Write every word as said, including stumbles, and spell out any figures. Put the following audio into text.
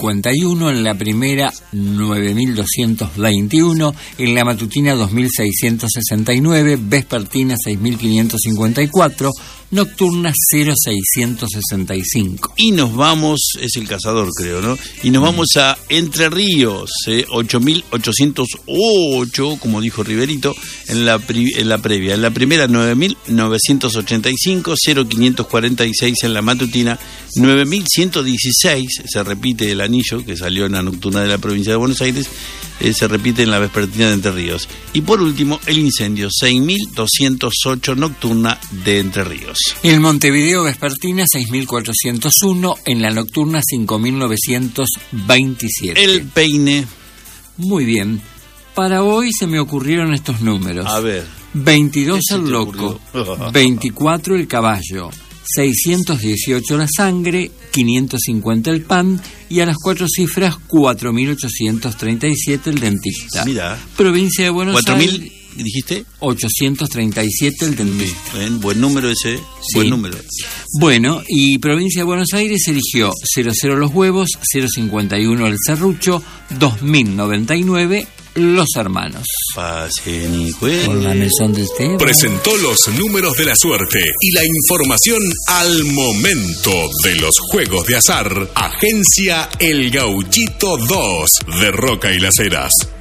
cincuenta y uno, en la primera nueve mil doscientos veintiuno, en la matutina dos mil seiscientos sesenta y nueve, vespertina seis mil quinientos cincuenta y cuatro, nocturna cero mil seiscientos sesenta y cinco. Y nos vamos, es el cazador creo, ¿no? Y nos vamos a Entre Ríos, eh, ocho mil ochocientos ocho, como dijo Riverito, en la, pri- en la previa. En la primera nueve mil novecientos ochenta y cinco, cero mil quinientos cuarenta y seis en la matutina, nueve mil ciento dieciséis, se repite el anillo que salió en la nocturna de la provincia de Buenos Aires, eh, se repite en la vespertina de Entre Ríos. Y por último, el incendio, seis mil doscientos ocho, nocturna de Entre Ríos. En Montevideo vespertina seis mil cuatrocientos uno, en la nocturna cinco mil novecientos veintisiete. El Peine. Muy bien. Para hoy se me ocurrieron estos números. A ver. veintidós ¿Qué se el te loco, ocurrió? veinticuatro el caballo, seiscientos dieciocho la sangre, quinientos cincuenta el pan y a las cuatro cifras cuatro mil ochocientos treinta y siete el dentista. Mira. Provincia de Buenos ¿cuatro Aires. mil dijiste? ochocientos treinta y siete el dentista. Bien, buen número ese, Sí. buen número. Bueno, y Provincia de Buenos Aires eligió cero cero los huevos, cero cincuenta y uno el serrucho, dos mil noventa y nueve los hermanos. Pasen y jueguen. Con la mesón del té. Presentó los números de la suerte y la información al momento de los juegos de azar. Agencia El Gauchito dos de Roca y Las Heras.